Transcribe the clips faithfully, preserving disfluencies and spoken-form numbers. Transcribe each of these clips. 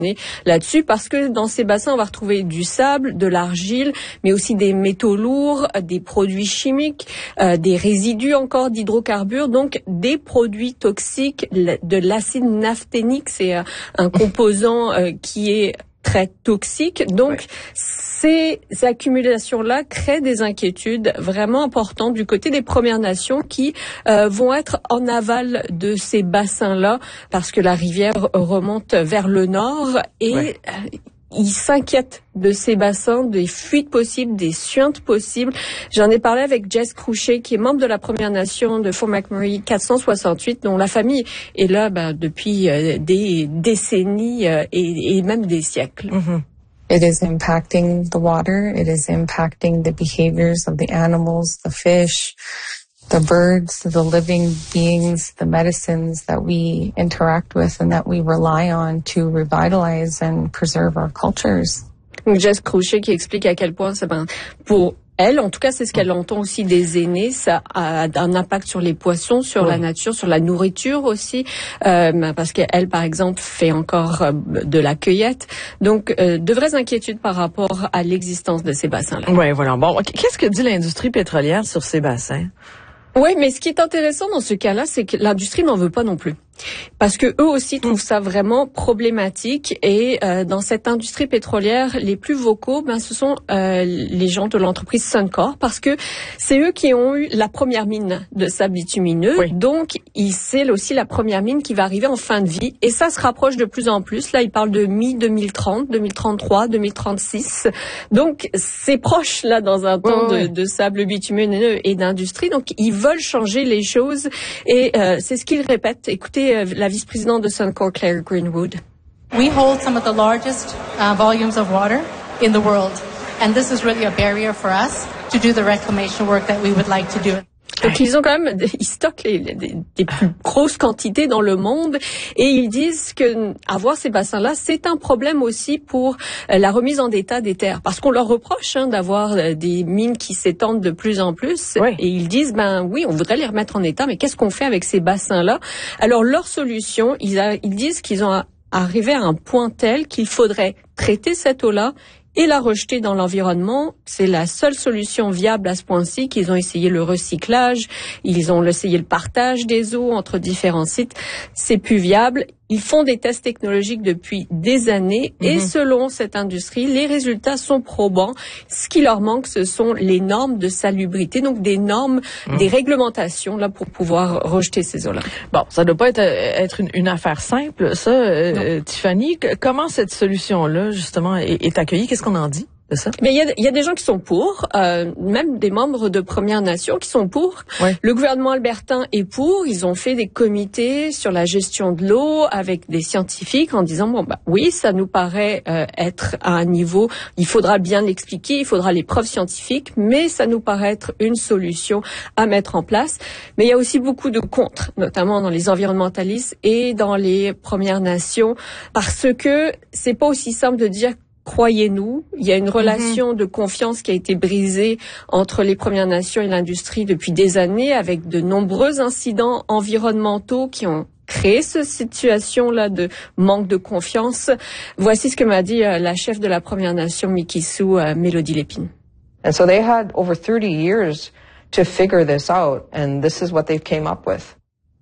là-dessus parce que dans ces bassins, on va retrouver du sable, de l'argile, mais aussi des métaux lourds, des produits chimiques, euh, des résidus encore d'hydrocarbures, donc des produits toxiques, de l'acide naphthénique, c'est euh, un composant euh, qui est très toxique. Donc, oui. Ces accumulations-là créent des inquiétudes vraiment importantes du côté des Premières Nations qui euh, vont être en aval de ces bassins-là parce que la rivière remonte vers le nord et oui. euh, ils s'inquiètent de ces bassins, des fuites possibles, des suintes possibles. J'en ai parlé avec Jess Croucher, qui est membre de la Première Nation de Fort McMurray quatre cent soixante-huit, dont la famille est là ben, depuis euh, des décennies euh, et, et même des siècles. Mm-hmm. It is impacting the water. It is impacting the behaviors of the animals, the fish, the birds, the living beings, the medicines that we interact with and that we rely on to revitalize and preserve our cultures. Jess Croucher qui explique à quel point ça, ben, pour elle, en tout cas, c'est ce qu'elle entend aussi des aînés, ça a un impact sur les poissons, sur oui. la nature, sur la nourriture aussi, euh, parce qu'elle, par exemple, fait encore euh, de la cueillette. Donc, euh, de vraies inquiétudes par rapport à l'existence de ces bassins-là. Oui, voilà. Bon, qu'est-ce que dit l'industrie pétrolière sur ces bassins? Oui, mais ce qui est intéressant dans ce cas-là, c'est que l'industrie n'en veut pas non plus. Parce que eux aussi trouvent ça vraiment problématique et euh, dans cette industrie pétrolière, les plus vocaux, ben ce sont euh, les gens de l'entreprise Suncor parce que c'est eux qui ont eu la première mine de sable bitumineux. Oui. Donc, c'est aussi la première mine qui va arriver en fin de vie et ça se rapproche de plus en plus. Là, ils parlent de mi deux mille trente, deux mille trente-trois, deux mille trente-six. Donc, c'est proche là dans un temps oui, oui. De, de sable bitumineux et d'industrie. Donc, ils veulent changer les choses et euh, c'est ce qu'ils répètent. Écoutez, la vice-présidente de Suncor, Claire Greenwood. We hold some of the largest uh, volumes of water in the world, and this is really a barrier for us to do the reclamation work that we would like to do. Donc ils ont quand même, ils stockent les, les, des plus grosses quantités dans le monde et ils disent que avoir ces bassins-là, c'est un problème aussi pour la remise en état des terres. Parce qu'on leur reproche hein, d'avoir des mines qui s'étendent de plus en plus oui. et ils disent, ben oui, on voudrait les remettre en état, mais qu'est-ce qu'on fait avec ces bassins-là? Alors leur solution, ils, a, ils disent qu'ils ont arrivé à un point tel qu'il faudrait traiter cette eau-là et la rejeter dans l'environnement. C'est la seule solution viable à ce point-ci, qu'ils ont essayé le recyclage, ils ont essayé le partage des eaux entre différents sites. C'est plus viable. Ils font des tests technologiques depuis des années et mm-hmm. selon cette industrie, les résultats sont probants. Ce qui leur manque, ce sont les normes de salubrité, donc des normes, mm. des réglementations là pour pouvoir rejeter ces eaux-là. Bon, ça ne doit pas être, être une, une affaire simple, ça, euh, Tiffany. Comment cette solution-là, justement, est, est accueillie? Qu'est-ce qu'on en dit? Ça? Mais il y a, il y a des gens qui sont pour, euh, même des membres de Premières Nations qui sont pour. Ouais. Le gouvernement albertain est pour. Ils ont fait des comités sur la gestion de l'eau avec des scientifiques en disant bon bah oui, ça nous paraît euh, être à un niveau. Il faudra bien l'expliquer, il faudra les preuves scientifiques, mais ça nous paraît être une solution à mettre en place. Mais il y a aussi beaucoup de contre, notamment dans les environnementalistes et dans les Premières Nations, parce que c'est pas aussi simple de dire croyez-nous, il y a une relation mm-hmm. de confiance qui a été brisée entre les Premières Nations et l'industrie depuis des années avec de nombreux incidents environnementaux qui ont créé cette situation-là de manque de confiance. Voici ce que m'a dit euh, la chef de la Première Nation Mikisew, euh, Mélodie Lépine. And so they had over thirty years to figure this out and this is what they came up with.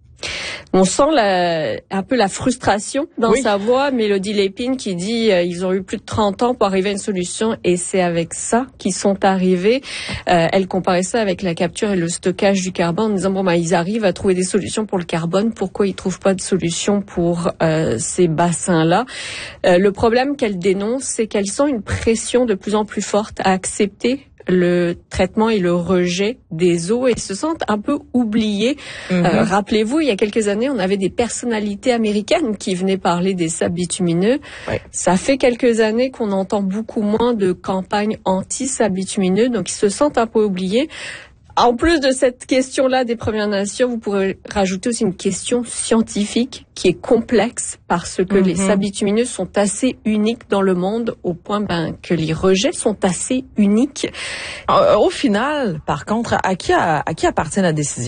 On sent la, un peu la frustration dans oui. sa voix. Mélodie Lépine qui dit euh, ils ont eu plus de trente ans pour arriver à une solution et c'est avec ça qu'ils sont arrivés. Euh, elle comparait ça avec la capture et le stockage du carbone en disant bon bah ils arrivent à trouver des solutions pour le carbone, pourquoi ils trouvent pas de solution pour euh, ces bassins-là? Euh, le problème qu'elle dénonce, c'est qu'elle sent une pression de plus en plus forte à accepter le traitement et le rejet des eaux et se sentent un peu oubliés. Mm-hmm. Euh, rappelez-vous, il y a quelques années, on avait des personnalités américaines qui venaient parler des sables bitumineux. Oui. Ça fait quelques années qu'on entend beaucoup moins de campagnes anti-sables bitumineux, donc ils se sentent un peu oubliés. En plus de cette question-là des Premières Nations, vous pourrez rajouter aussi une question scientifique qui est complexe parce que mm-hmm. les sables bitumineux sont assez uniques dans le monde au point ben, que les rejets sont assez uniques. Euh, au final, par contre, à qui, a, à qui appartient la décision?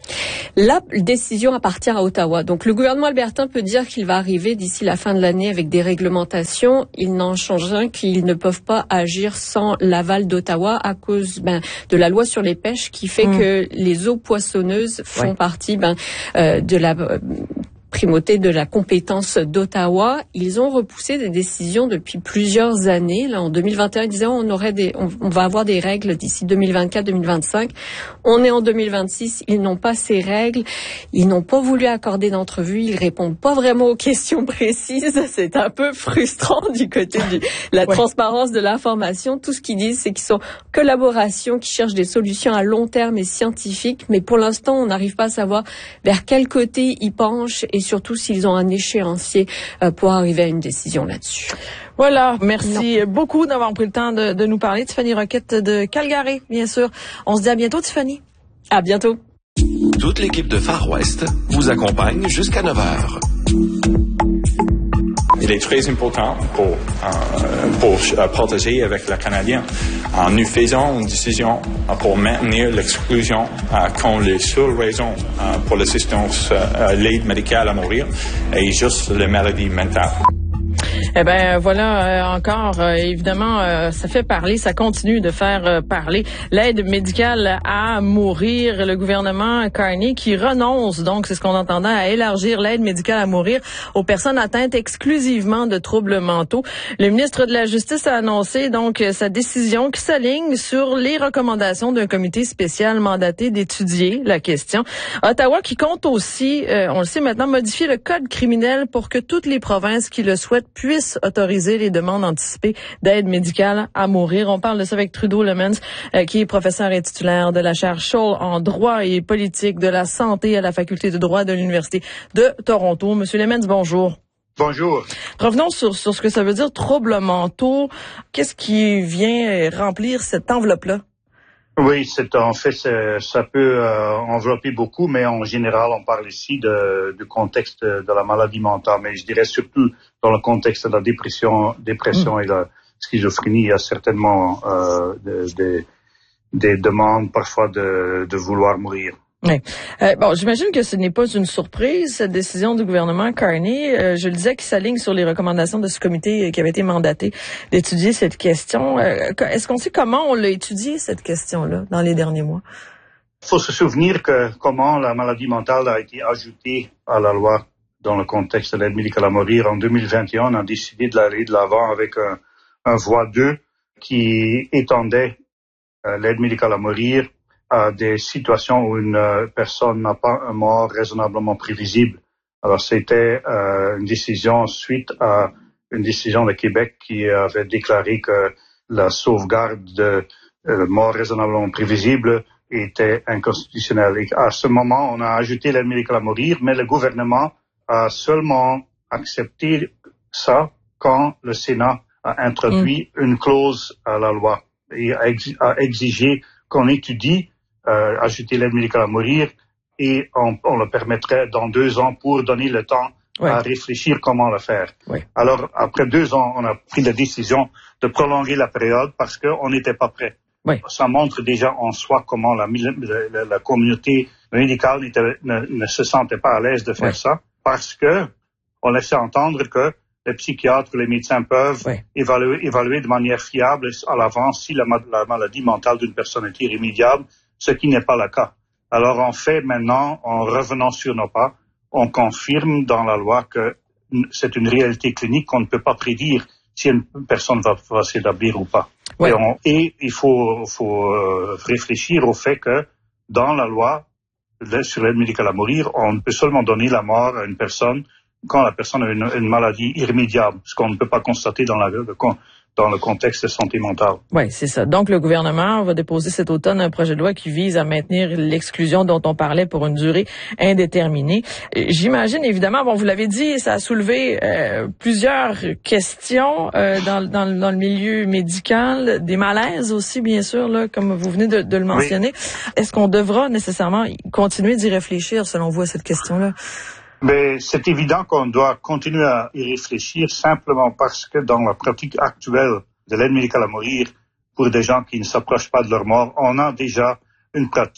La décision appartient à Ottawa. Donc, le gouvernement albertain peut dire qu'il va arriver d'ici la fin de l'année avec des réglementations. Il n'en change rien qu'ils ne peuvent pas agir sans l'aval d'Ottawa à cause ben, de la loi sur les pêches qui fait mmh. que les eaux poissonneuses font ouais. partie ben, euh, de la... Euh, primauté de la compétence d'Ottawa. Ils ont repoussé des décisions depuis plusieurs années. Là, en deux mille vingt et un, ils disaient on aurait des, on, on va avoir des règles d'ici deux mille vingt-quatre, deux mille vingt-cinq. On est en deux mille vingt-six. Ils n'ont pas ces règles. Ils n'ont pas voulu accorder d'entrevue. Ils répondent pas vraiment aux questions précises. C'est un peu frustrant du côté de la ouais. transparence de l'information. Tout ce qu'ils disent, c'est qu'ils sont en collaboration, qu'ils cherchent des solutions à long terme et scientifiques. Mais pour l'instant, on n'arrive pas à savoir vers quel côté ils penchent et surtout s'ils ont un échéancier euh, pour arriver à une décision là-dessus. Voilà, merci non. beaucoup d'avoir pris le temps de, de nous parler. Tiffany Roquette de Calgary, bien sûr. On se dit à bientôt, Tiffany. À bientôt. Toute l'équipe de Far West vous accompagne jusqu'à neuf heures. Il est très important pour, euh, pour euh, partager avec le Canadien. Euh, nous faisons une décision euh, pour maintenir l'exclusion euh, quand les seules raisons euh, pour l'assistance, euh, l'aide médicale à mourir est juste la maladie mentale. Eh ben voilà, euh, encore, euh, évidemment, euh, ça fait parler, ça continue de faire euh, parler. L'aide médicale à mourir, le gouvernement Carney qui renonce, donc c'est ce qu'on entendait, à élargir l'aide médicale à mourir aux personnes atteintes exclusivement de troubles mentaux. Le ministre de la Justice a annoncé donc sa décision qui s'aligne sur les recommandations d'un comité spécial mandaté d'étudier la question. Ottawa qui compte aussi, euh, on le sait maintenant, modifier le code criminel pour que toutes les provinces qui le souhaitent puissent autoriser les demandes anticipées d'aide médicale à mourir. On parle de ça avec Trudeau Lemons, euh, qui est professeur et titulaire de la chaire Scholl en droit et politique de la santé à la faculté de droit de l'Université de Toronto. Monsieur Lemons, bonjour. Bonjour. Revenons sur, sur ce que ça veut dire troubles mentaux. Qu'est-ce qui vient remplir cette enveloppe-là? Oui, c'est en fait c'est, ça peut euh, envelopper beaucoup, mais en général, on parle ici de, du contexte de, de la maladie mentale. Mais je dirais surtout dans le contexte de la dépression, dépression mmh. et la schizophrénie, il y a certainement euh, des, des, des demandes parfois de, de vouloir mourir. Oui. Euh, bon, j'imagine que ce n'est pas une surprise, cette décision du gouvernement Carney. Euh, je le disais, qui s'aligne sur les recommandations de ce comité qui avait été mandaté d'étudier cette question. Euh, est-ce qu'on sait comment on l'a étudié, cette question-là, dans les derniers mois? Il faut se souvenir que comment la maladie mentale a été ajoutée à la loi dans le contexte de l'aide médicale à mourir. En deux mille vingt et un, on a décidé de l'aller de l'avant avec un, un voie deux qui étendait euh, l'aide médicale à mourir à des situations où une euh, personne n'a pas un mort raisonnablement prévisible. Alors, c'était euh, une décision suite à une décision de Québec qui avait déclaré que la sauvegarde de euh, mort raisonnablement prévisible était inconstitutionnelle. Et à ce moment, on a ajouté l'aide médicale à mourir, mais le gouvernement a seulement accepté ça quand le Sénat a introduit mmh. une clause à la loi et a, ex- a exigé qu'on étudie Euh, ajouter l'aide médicale à mourir et on, on le permettrait dans deux ans pour donner le temps ouais. à réfléchir comment le faire. Ouais. Alors, après deux ans, on a pris la décision de prolonger la période parce qu'on n'était pas prêt. Ouais. Ça montre déjà en soi comment la, la, la communauté médicale ne, ne se sentait pas à l'aise de faire ouais. ça parce que on laissait entendre que les psychiatres, les médecins peuvent ouais. évaluer, évaluer de manière fiable à l'avance si la, la maladie mentale d'une personne est irrémédiable, ce qui n'est pas le cas. Alors, en fait, maintenant, en revenant sur nos pas, on confirme dans la loi que c'est une réalité clinique qu'on ne peut pas prédire si une personne va, va s'établir ou pas. Ouais. Et, on, et il faut, faut euh, réfléchir au fait que dans la loi sur l'aide médicale à mourir, on peut seulement donner la mort à une personne quand la personne a une, une maladie irrémédiable, ce qu'on ne peut pas constater dans la, le, dans le contexte de santé mentale. Oui, c'est ça. Donc, le gouvernement va déposer cet automne un projet de loi qui vise à maintenir l'exclusion dont on parlait pour une durée indéterminée. J'imagine, évidemment, bon, vous l'avez dit, ça a soulevé euh, plusieurs questions euh, dans, dans, dans le milieu médical, des malaises aussi, bien sûr, là, comme vous venez de, de le mentionner. Oui. Est-ce qu'on devra nécessairement continuer d'y réfléchir, selon vous, à cette question-là? Mais c'est évident qu'on doit continuer à y réfléchir simplement parce que dans la pratique actuelle de l'aide médicale à mourir, pour des gens qui ne s'approchent pas de leur mort, on a déjà une pratique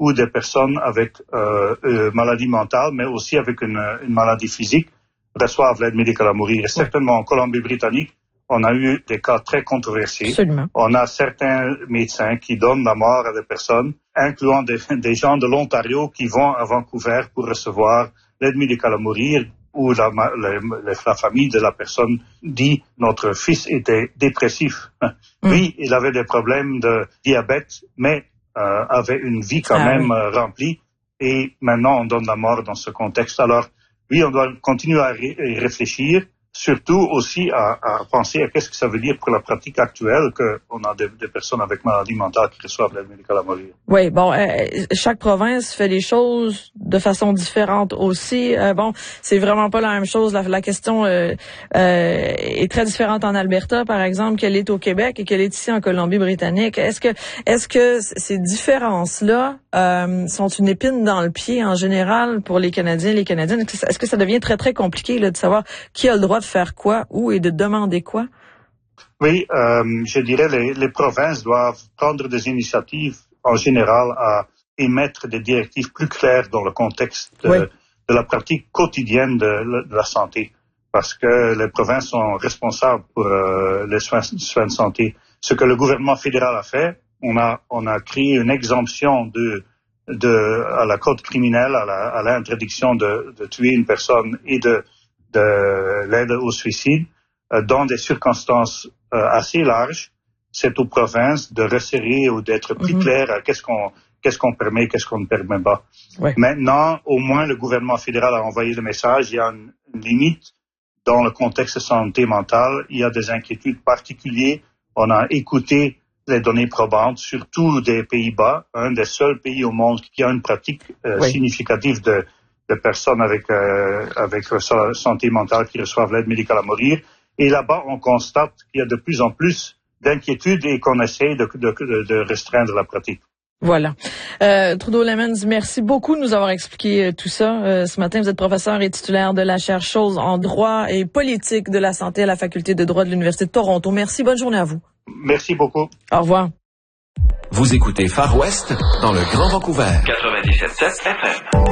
où des personnes avec euh, euh, maladie mentale, mais aussi avec une, une maladie physique, reçoivent l'aide médicale à mourir. Et certainement en Colombie-Britannique, on a eu des cas très controversés. Absolument. On a certains médecins qui donnent la mort à des personnes, incluant des, des gens de l'Ontario qui vont à Vancouver pour recevoir l'aide médicale à mourir, où la, la, la famille de la personne dit « notre fils était dépressif mmh. ». Oui, il avait des problèmes de diabète, mais euh, avait une vie quand ah, même oui. euh, remplie. Et maintenant, on donne la mort dans ce contexte. Alors, oui, on doit continuer à ré- réfléchir, surtout aussi à, à penser à qu'est-ce que ça veut dire pour la pratique actuelle qu'on a des, des personnes avec maladie mentale qui reçoivent l'aide médicale à mourir. Oui, bon, euh, chaque province fait les choses de façon différente aussi. Euh, bon, c'est vraiment pas la même chose. La, la question euh, euh, est très différente en Alberta, par exemple, qu'elle est au Québec et qu'elle est ici en Colombie-Britannique. Est-ce que, est-ce que ces différences-là euh, sont une épine dans le pied en général pour les Canadiens et les Canadiennes? Est-ce que ça, est-ce que ça devient très, très compliqué là, de savoir qui a le droit de faire quoi, où et de demander quoi? Oui, euh, je dirais les, les provinces doivent prendre des initiatives en général à émettre des directives plus claires dans le contexte de, oui. de la pratique quotidienne de, de la santé, parce que les provinces sont responsables pour euh, les soins, soins de santé. Ce que le gouvernement fédéral a fait, on a, on a créé une exemption de, de, à la code criminelle, à, la, à l'interdiction de, de tuer une personne et de de l'aide au suicide, euh, dans des circonstances euh, assez larges. C'est aux provinces de resserrer ou d'être plus mm-hmm. clair à qu'est-ce qu'on qu'est-ce qu'on permet, qu'est-ce qu'on ne permet pas. Ouais. Maintenant, au moins, le gouvernement fédéral a envoyé le message. Il y a une, une limite dans le contexte de santé mentale. Il y a des inquiétudes particulières. On a écouté les données probantes, surtout des Pays-Bas, un des seuls pays au monde qui a une pratique euh, oui. significative de de personnes avec euh, avec santé mentale qui reçoivent l'aide médicale à mourir. Et là-bas, on constate qu'il y a de plus en plus d'inquiétudes et qu'on essaie de, de, de restreindre la pratique. Voilà. Euh, Trudeau-Lemons, merci beaucoup de nous avoir expliqué euh, tout ça. Euh, ce matin, vous êtes professeur et titulaire de la chaire Choses en droit et politique de la santé à la Faculté de droit de l'Université de Toronto. Merci, bonne journée à vous. Merci beaucoup. Au revoir. Vous écoutez Far West dans le Grand Vancouver. quatre-vingt-dix-sept virgule sept F M.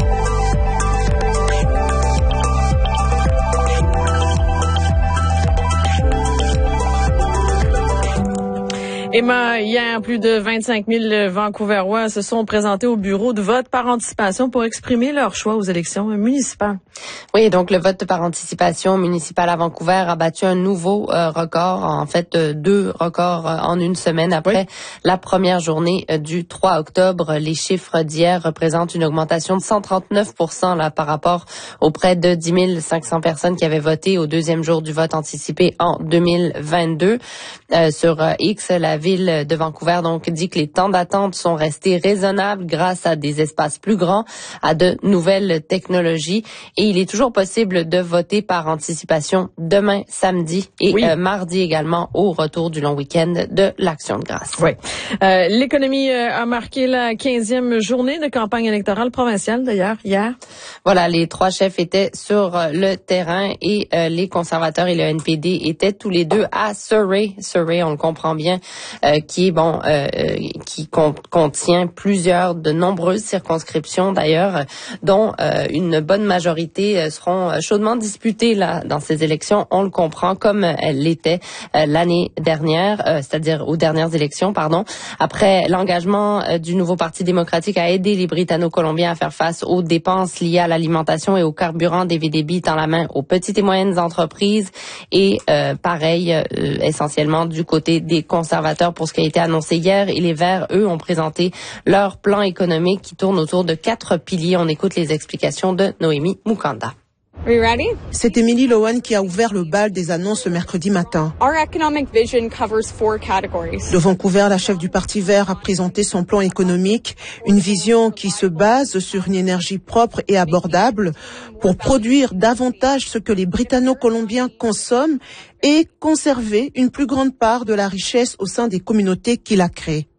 Emma, hier, plus de vingt-cinq mille Vancouverois se sont présentés au bureau de vote par anticipation pour exprimer leur choix aux élections municipales. Oui, donc le vote par anticipation municipal à Vancouver a battu un nouveau euh, record, en fait euh, deux records euh, en une semaine après oui. la première journée euh, du trois octobre. Les chiffres d'hier représentent une augmentation de cent trente-neuf pour cent là, par rapport aux près de dix mille cinq cents personnes qui avaient voté au deuxième jour du vote anticipé en deux mille vingt-deux. Euh, sur euh, X, la ville de Vancouver donc dit que les temps d'attente sont restés raisonnables grâce à des espaces plus grands, à de nouvelles technologies, et il est toujours possible de voter par anticipation demain samedi et oui. euh, mardi également au retour du long week-end de l'Action de grâce. Oui. Euh, l'économie euh, a marqué la quinzième journée de campagne électorale provinciale d'ailleurs hier. Voilà, les trois chefs étaient sur euh, le terrain et euh, les conservateurs et le N P D étaient tous les deux à Surrey. Surrey, on le comprend bien, Euh, qui est bon, euh, qui con- contient plusieurs, de nombreuses circonscriptions d'ailleurs, dont euh, une bonne majorité euh, seront chaudement disputées là dans ces élections. On le comprend comme elle l'était euh, l'année dernière, euh, c'est-à-dire aux dernières élections, pardon. Après l'engagement euh, du nouveau Parti démocratique à aider les Britanno-Colombiens à faire face aux dépenses liées à l'alimentation et au carburant, D V D B tend la main aux petites et moyennes entreprises et euh, pareil euh, essentiellement du côté des conservateurs pour ce qui a été annoncé hier. Et les Verts, eux, ont présenté leur plan économique qui tourne autour de quatre piliers. On écoute les explications de Noémie Mukanda. Are you ready? C'est Emily Lowen qui a ouvert le bal des annonces ce mercredi matin. Our economic vision covers four categories. De Vancouver, la chef du Parti vert a présenté son plan économique, une vision qui se base sur une énergie propre et abordable pour produire davantage ce que les Britanno-Colombiens consomment et conserver une plus grande part de la richesse au sein des communautés qu'il a créées.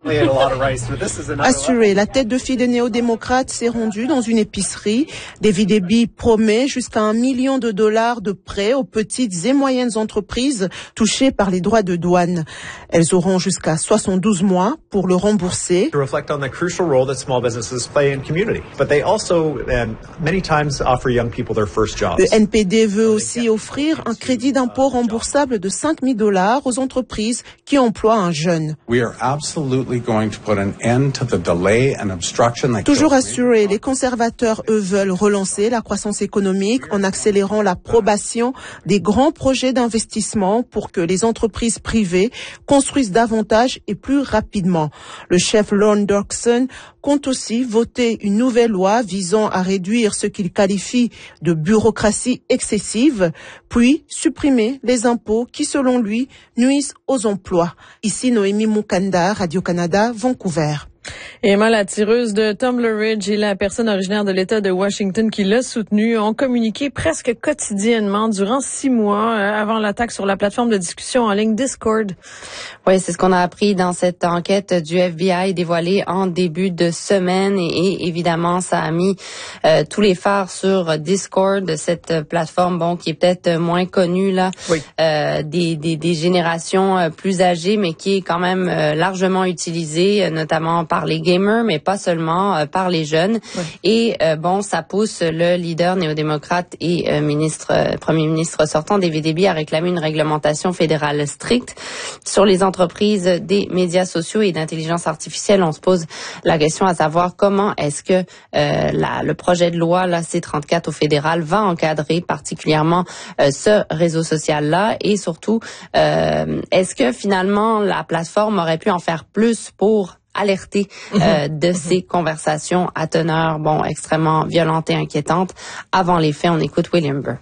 Assuré, la tête de file des néo-démocrates s'est rendue dans une épicerie. David Eby promet jusqu'à un million de dollars de prêts aux petites et moyennes entreprises touchées par les droits de douane. Elles auront jusqu'à soixante-douze mois pour le rembourser. To reflect on the crucial role that small businesses play in community, but they also um, many times offer young people their first jobs. Le N P D veut aussi offrir un crédit d'impôt remboursable de cinq mille dollars aux entreprises qui emploient un jeune. We are absolutely going to put an end to the delay and obstruction that Toujours assuré, les conservateurs, eux, veulent relancer la croissance économique en accélérant l'approbation des grands projets d'investissement pour que les entreprises privées construisent davantage et plus rapidement. Le chef Lorne Dockson compte aussi voter une nouvelle loi visant à réduire ce qu'il qualifie de bureaucratie excessive, puis supprimer les impôts qui, selon lui, nuisent aux emplois. Ici Noémie Mukanda, Radio-Canada, Vancouver. Emma, la tireuse de Tumbler Ridge et la personne originaire de l'État de Washington qui l'a soutenue ont communiqué presque quotidiennement durant six mois avant l'attaque sur la plateforme de discussion en ligne Discord. Oui, c'est ce qu'on a appris dans cette enquête du F B I dévoilée en début de semaine et, et évidemment, ça a mis euh, tous les phares sur Discord, cette plateforme bon qui est peut-être moins connue là, oui. euh, des, des, des générations plus âgées, mais qui est quand même euh, largement utilisée, notamment par les gamers, mais pas seulement euh, par les jeunes. Oui. Et euh, bon, ça pousse le leader néo-démocrate et euh, ministre, euh, premier ministre sortant David Eby à réclamer une réglementation fédérale stricte sur les entreprises des médias sociaux et d'intelligence artificielle. On se pose la question à savoir comment est-ce que euh, la, le projet de loi la C trente-quatre au fédéral va encadrer particulièrement euh, ce réseau social-là et surtout euh, est-ce que finalement la plateforme aurait pu en faire plus pour alerter euh, de ces conversations à teneur bon extrêmement violente et inquiétante. Avant les faits, on écoute William Burr.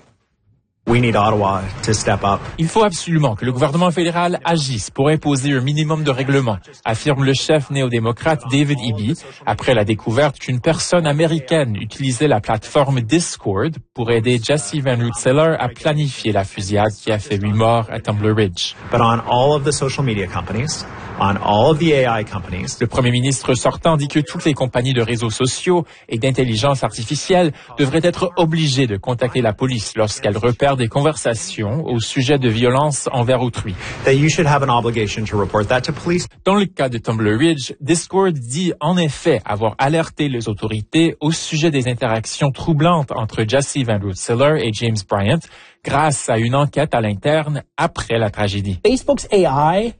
We need Ottawa to step up. Il faut absolument que le gouvernement fédéral agisse pour imposer un minimum de règlement, affirme le chef néo-démocrate David Eby, après la découverte qu'une personne américaine utilisait la plateforme Discord pour aider Jesse Van Rensselaer à planifier la fusillade qui a fait huit morts à Tumbler Ridge. But on all of the social media companies, on all of the A I companies. Le premier ministre sortant dit que toutes les compagnies de réseaux sociaux et d'intelligence artificielle devraient être obligées de contacter la police lorsqu'elles repèrent des conversations au sujet de violences envers autrui. That you should have an obligation to report that to police. Dans le cas de Tumbler Ridge, Discord dit en effet avoir alerté les autorités au sujet des interactions troublantes entre Jesse Van Rensselaer et James Bryant grâce à une enquête à l'interne après la tragédie. Facebook's A I,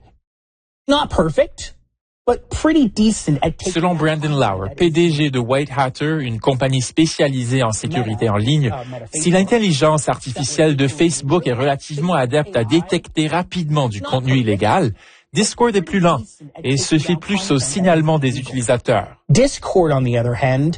not perfect, but pretty decent at taking... Selon Brandon Lauer, P D G de White Hatter, une compagnie spécialisée en sécurité en ligne, si l'intelligence artificielle de Facebook est relativement adepte à détecter rapidement du contenu illégal, Discord est plus lent et se fie plus au signalement des utilisateurs. Discord, on the other hand,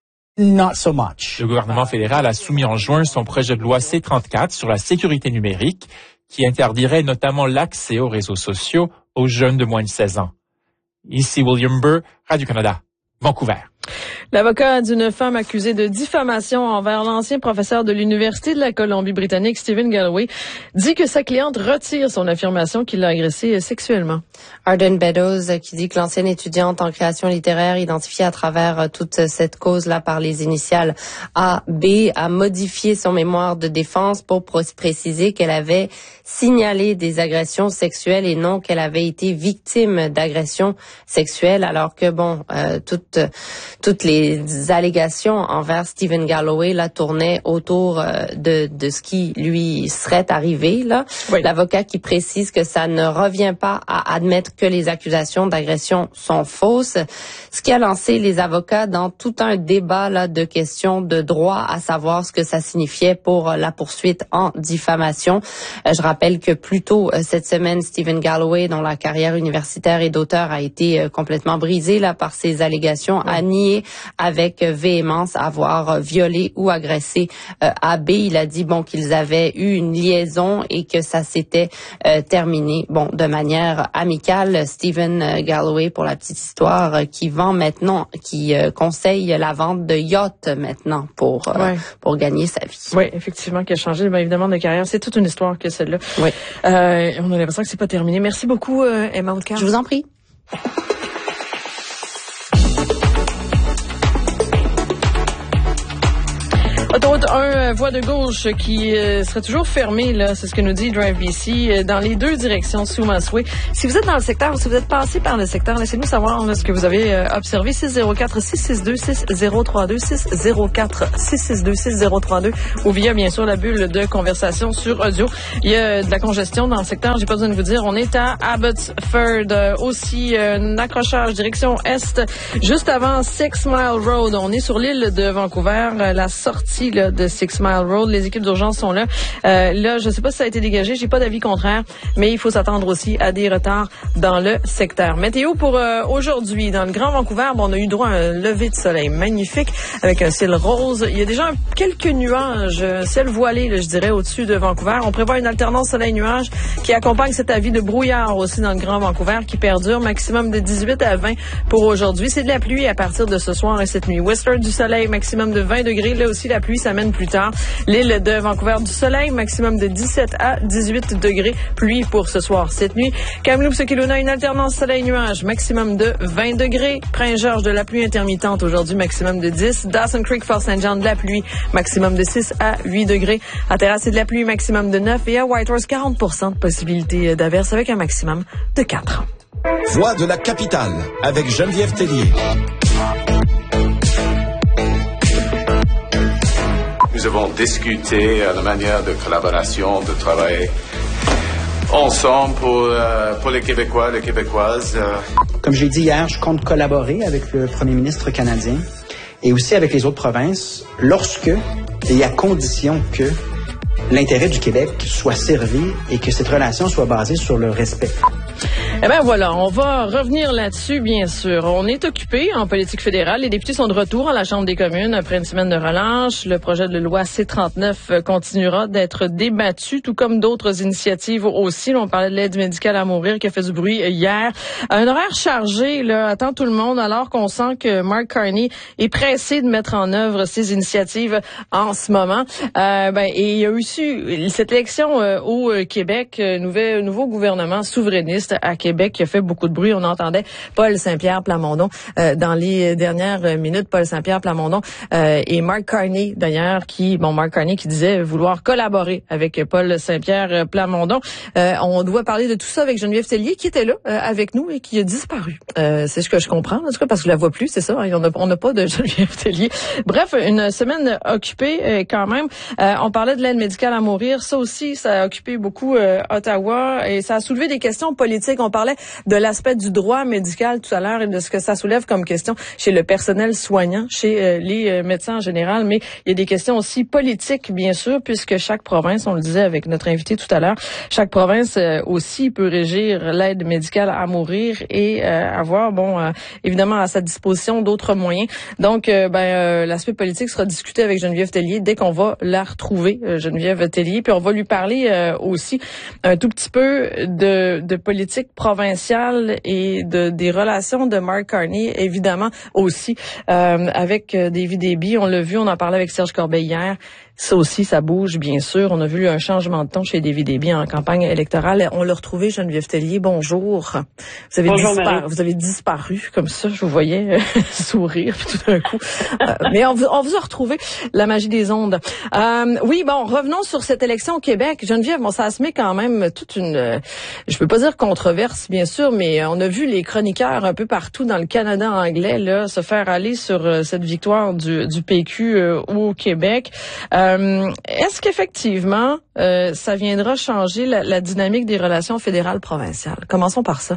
not so much. Le gouvernement fédéral a soumis en juin son projet de loi C trente-quatre sur la sécurité numérique qui interdirait notamment l'accès aux réseaux sociaux aux jeunes de moins de seize ans. Ici William Burr, Radio-Canada, Vancouver. L'avocat d'une femme accusée de diffamation envers l'ancien professeur de l'Université de la Colombie-Britannique, Stephen Galloway, dit que sa cliente retire son affirmation qu'il l'a agressée sexuellement. Arden Beddoes, qui dit que l'ancienne étudiante en création littéraire identifiée à travers toute cette cause-là par les initiales A B a modifié son mémoire de défense pour préciser qu'elle avait signalé des agressions sexuelles et non qu'elle avait été victime d'agressions sexuelles, alors que, bon, euh, toutes toutes les allégations envers Stephen Galloway là tournaient autour euh, de de ce qui lui serait arrivé là. Oui. L'avocat qui précise que ça ne revient pas à admettre que les accusations d'agression sont fausses, ce qui a lancé les avocats dans tout un débat là de questions de droit, à savoir ce que ça signifiait pour la poursuite en diffamation. Euh, je rappelle que plus tôt euh, cette semaine, Stephen Galloway, dont la carrière universitaire et d'auteur a été euh, complètement brisée là par ces allégations, oui. a nié avec véhémence avoir violé ou agressé euh, A B. Il a dit bon qu'ils avaient eu une liaison et que ça s'était euh, terminé bon de manière amicale. Stephen Galloway, pour la petite histoire, euh, qui vend maintenant, qui euh, conseille la vente de yachts maintenant pour euh, ouais. pour gagner sa vie. Oui, effectivement, qui a changé bien évidemment de carrière. C'est toute une histoire que celle-là. Oui. Euh, on a l'impression que c'est pas terminé. Merci beaucoup, euh, Emma Oudkar. Je vous en prie. Écoute, un euh, voie de gauche qui euh, serait toujours fermé, là, c'est ce que nous dit Drive B C, euh, dans les deux directions sous Massoué. Si vous êtes dans le secteur, si vous êtes passé par le secteur, laissez-nous savoir là, ce que vous avez euh, observé. six zéro quatre, six six deux, six zéro trois deux, six zéro quatre, six six deux, six zéro trois deux ou via, bien sûr, la bulle de conversation sur audio. Il y a de la congestion dans le secteur, j'ai pas besoin de vous dire. On est à Abbotsford, euh, aussi euh, un accrochage direction est, juste avant Six Mile Road. On est sur l'île de Vancouver, euh, la sortie là, de Six Mile Road. Les équipes d'urgence sont là. Euh, là, je sais pas si ça a été dégagé, j'ai pas d'avis contraire, mais il faut s'attendre aussi à des retards dans le secteur. Météo pour euh, aujourd'hui. Dans le Grand Vancouver, bon, on a eu droit à un lever de soleil magnifique avec un ciel rose. Il y a déjà quelques nuages, un ciel voilé, là, je dirais, au-dessus de Vancouver. On prévoit une alternance soleil-nuage qui accompagne cet avis de brouillard aussi dans le Grand Vancouver qui perdure, maximum de dix-huit à vingt pour aujourd'hui. C'est de la pluie à partir de ce soir et cette nuit. Whistler, du soleil, maximum de vingt degrés. Là aussi, la pluie s'amène plus tard. L'île de Vancouver, du soleil, maximum de dix-sept à dix-huit degrés. Pluie pour ce soir, cette nuit. Kamloops, Kelowna, une alternance soleil-nuage, maximum de vingt degrés. Prince-Georges, de la pluie intermittente aujourd'hui, maximum de dix. Dawson Creek, Fort Saint John, de la pluie, maximum de six à huit degrés. À Terrasse, c'est de la pluie, maximum de neuf. Et à Whitehorse, quarante pour cent de possibilité d'averse avec un maximum de quatre. Voix de la capitale avec Geneviève Tellier. Nous avons discuté la manière de collaboration, de travailler ensemble pour, euh, pour les Québécois, les Québécoises. Euh. Comme j'ai dit hier, je compte collaborer avec le premier ministre canadien et aussi avec les autres provinces lorsque et à condition que l'intérêt du Québec soit servi et que cette relation soit basée sur le respect. Eh bien voilà, on va revenir là-dessus, bien sûr. On est occupé en politique fédérale. Les députés sont de retour à la Chambre des communes après une semaine de relâche. Le projet de loi C trente-neuf continuera d'être débattu, tout comme d'autres initiatives aussi. Là, on parlait de l'aide médicale à mourir qui a fait du bruit hier. Un horaire chargé, là, attend tout le monde, alors qu'on sent que Mark Carney est pressé de mettre en œuvre ces initiatives en ce moment. Euh, ben, et il y a eu cette élection euh, au Québec, euh, nouvel, nouveau gouvernement souverainiste à Québec qui a fait beaucoup de bruit. On entendait Paul Saint-Pierre Plamondon euh, dans les dernières minutes. Paul Saint-Pierre Plamondon euh, et Mark Carney, d'ailleurs, qui, bon, Mark Carney qui disait vouloir collaborer avec Paul Saint-Pierre Plamondon. Euh, on doit parler de tout ça avec Geneviève Tellier qui était là euh, avec nous et qui a disparu. Euh, c'est ce que je comprends, en tout cas, parce que je la vois plus, c'est ça. Hein, on n'a pas de Geneviève Tellier. Bref, une semaine occupée euh, quand même. Euh, on parlait de l'aide médicale à mourir. Ça aussi, ça a occupé beaucoup euh, Ottawa et ça a soulevé des questions politiques. On parlait de l'aspect du droit médical tout à l'heure et de ce que ça soulève comme question chez le personnel soignant, chez euh, les euh, médecins en général, mais il y a des questions aussi politiques, bien sûr, puisque chaque province, on le disait avec notre invité tout à l'heure, chaque province euh, aussi peut régir l'aide médicale à mourir et euh, avoir, bon, euh, évidemment, à sa disposition d'autres moyens. Donc, euh, ben, euh, l'aspect politique sera discuté avec Geneviève Tellier dès qu'on va la retrouver, euh, Geneviève Tellier, puis on va lui parler euh, aussi un tout petit peu de, de politique provinciale et de des relations de Mark Carney, évidemment aussi euh, avec euh, David Eby. On l'a vu, on en parlait avec Serge Corbeil hier. Ça aussi, ça bouge, bien sûr. On a vu un changement de ton chez David Eby en campagne électorale. On l'a retrouvé, Geneviève Tellier. Bonjour. Vous avez, Bonjour, disparu, vous avez disparu comme ça. Je vous voyais euh, sourire puis tout d'un coup. Euh, mais on vous, on vous a retrouvé, la magie des ondes. Euh, oui, bon, revenons sur cette élection au Québec. Geneviève, bon, ça se met quand même toute une, euh, je peux pas dire controverse, bien sûr, mais on a vu les chroniqueurs un peu partout dans le Canada anglais là se faire aller sur euh, cette victoire du, du P Q euh, au Québec. Euh, Euh, est-ce qu'effectivement, euh, ça viendra changer la, la dynamique des relations fédérales-provinciales? Commençons par ça.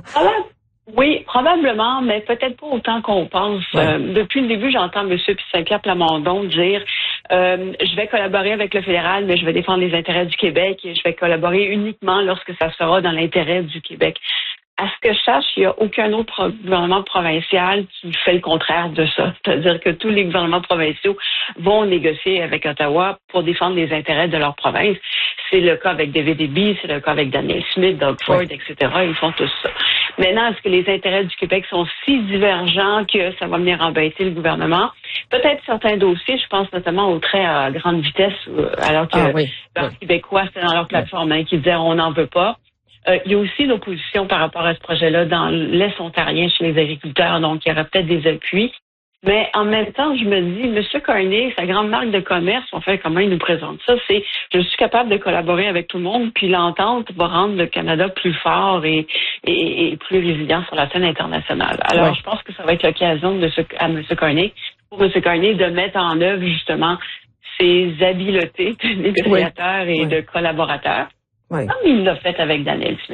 Oui, probablement, mais peut-être pas autant qu'on pense. Ouais. Euh, depuis le début, j'entends M. Saint-Pierre Plamondon dire euh, je vais collaborer avec le fédéral, mais je vais défendre les intérêts du Québec et je vais collaborer uniquement lorsque ça sera dans l'intérêt du Québec. À ce que je sache, il n'y a aucun autre pro- gouvernement provincial qui fait le contraire de ça. C'est-à-dire que tous les gouvernements provinciaux vont négocier avec Ottawa pour défendre les intérêts de leur province. C'est le cas avec David Eby, c'est le cas avec Daniel Smith, Doug Ford, ouais. et cetera. Ils font tous ça. Maintenant, est-ce que les intérêts du Québec sont si divergents que ça va venir embêter le gouvernement? Peut-être certains dossiers, je pense notamment au trait à grande vitesse, alors que ah, oui. le oui. Québécois, c'était dans leur plateforme, hein, qui disaient on n'en veut pas. Euh, il y a aussi l'opposition par rapport à ce projet-là dans l'Est ontarien chez les agriculteurs, donc il y aura peut-être des appuis. Mais en même temps, je me dis, M. Carney, sa grande marque de commerce, on fait comment il nous présente ça, c'est je suis capable de collaborer avec tout le monde, puis l'entente va rendre le Canada plus fort et, et, et plus résilient sur la scène internationale. Alors, ouais. je pense que ça va être l'occasion de ce, à M. Carney, pour M. Carney, de mettre en œuvre justement ses habiletés de négociateur oui. et oui. de collaborateur, oui. comme il l'a fait avec Daniel Smith.